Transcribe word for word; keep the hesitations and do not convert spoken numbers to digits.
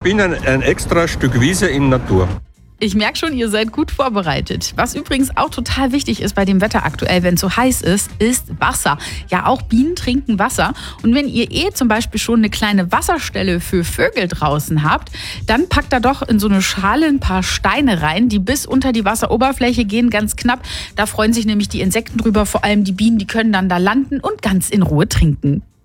bin ein, ein extra Stück Wiese in Natur. Ich merke schon, ihr seid gut vorbereitet. Was übrigens auch total wichtig ist bei dem Wetter aktuell, wenn es so heiß ist, ist Wasser. Ja, auch Bienen trinken Wasser. Und wenn ihr eh zum Beispiel schon eine kleine Wasserstelle für Vögel draußen habt, dann packt da doch in so eine Schale ein paar Steine rein, die bis unter die Wasseroberfläche gehen, ganz knapp. Da freuen sich nämlich die Insekten drüber, vor allem die Bienen, die können dann da landen und ganz in Ruhe trinken.